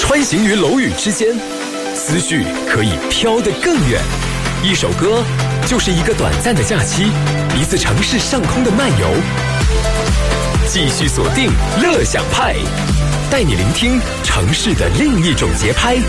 穿行于楼宇之间，思绪可以飘得更远。一首歌就是一个短暂的假期，一次城市上空的漫游。继续锁定乐享派，带你聆听城市的另一种节拍。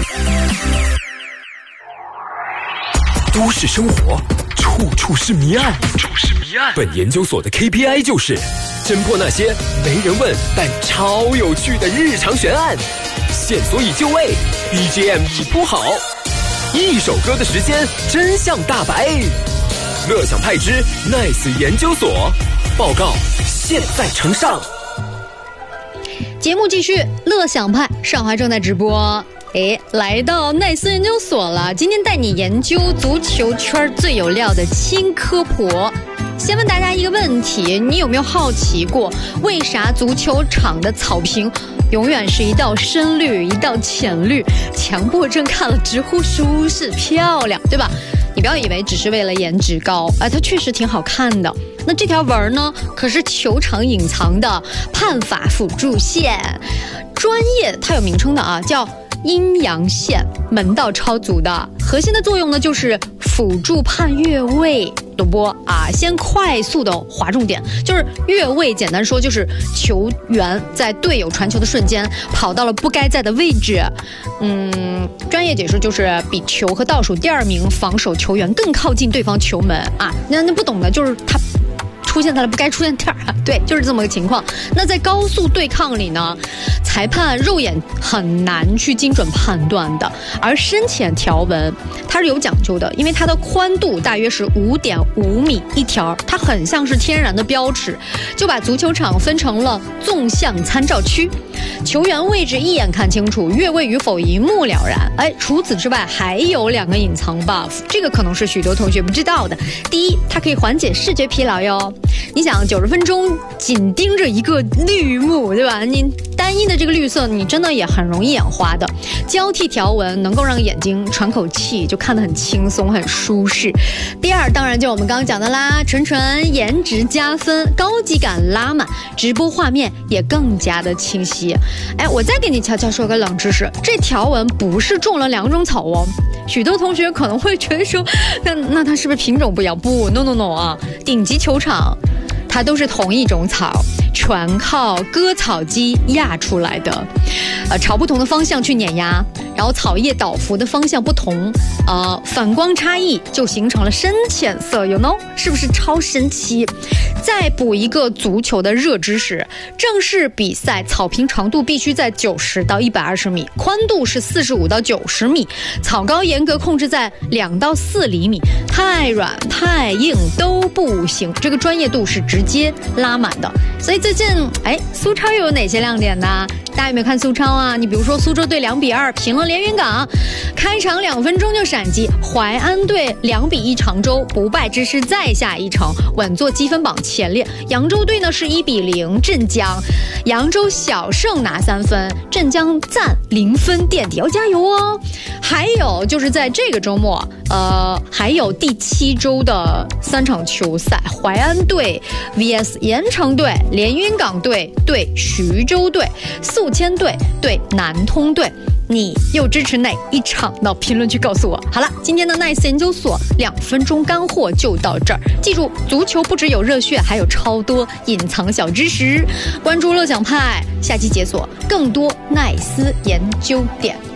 都市生活处处是谜案，本研究所的 KPI 就是侦破那些没人问但超有趣的日常悬案。线索已就位， BGM 已铺好，一首歌的时间，真相大白。乐享派之 Nice 研究所报告现在呈上。 节目继续，乐享派上华正在直播。来到奈斯研究所了，今天带你研究足球圈最有料的轻科普。先问大家一个问题，你有没有好奇过，为啥足球场的草坪永远是一道深绿一道浅绿，强迫症看了直呼舒适漂亮，对吧？你不要以为只是为了颜值高，它确实挺好看的。那这条纹呢，可是球场隐藏的判罚辅助线，专业它有名称的啊，叫阴阳线，门道超足的。核心的作用呢，就是辅助判越位。懂不啊？先快速的划重点，就是越位，简单说就是球员在队友传球的瞬间跑到了不该在的位置。专业解释就是比球和倒数第二名防守球员更靠近对方球门啊。那不懂的就是他出现在了不该出现地儿啊，对，就是这么个情况。那在高速对抗里呢，裁判肉眼很难去精准判断的，而深浅条纹它是有讲究的，因为它的宽度大约是5.5米一条，它很像是天然的标尺，就把足球场分成了纵向参照区，球员位置一眼看清楚，越位与否一目了然。除此之外还有2个隐藏 buff， 这个可能是许多同学不知道的。第一，它可以缓解视觉疲劳哟。你想90分钟紧盯着一个绿幕，对吧？你单一的这个绿色你真的也很容易眼花的。交替条纹能够让眼睛喘口气，就看得很轻松很舒适。第二，当然就我们刚刚讲的啦，纯颜值加分，高级感拉满，直播画面也更加的清晰。我再给你悄悄说个冷知识，这条纹不是种了2种草哦。许多同学可能会觉得说，那它是不是品种不一样？不 ，no 啊，顶级球场它都是同一种草，全靠割草机压出来的，朝不同的方向去碾压，然后草叶倒伏的方向不同，反光差异就形成了深浅色 ，you know， 是不是超神奇？再补一个足球的热知识，正式比赛草坪长度必须在90到120米，宽度是45到90米，草高严格控制在2到4厘米，太软太硬都不行，这个专业度是直接拉满的。所以最近苏超又有哪些亮点呢？大家有没有看苏超啊？你比如说苏州队2比2平了连云港，开场2分钟就闪击，淮安队2比1常州，不败之师再下一城，稳坐积分榜前列。扬州队呢是1比0镇江，扬州小胜拿3分，镇江暂0分垫底，要加油哦。还有就是在这个周末，还有第7周的3场球赛，淮安队 vs 盐城队，连云港队对徐州队，宿迁队对南通队，你又支持哪一场呢？评论区告诉我。好了，今天的 Nice 研究所2分钟干货就到这儿。记住，足球不只有热血，还有超多隐藏小知识。关注乐享派，下期解锁更多奈斯研究点。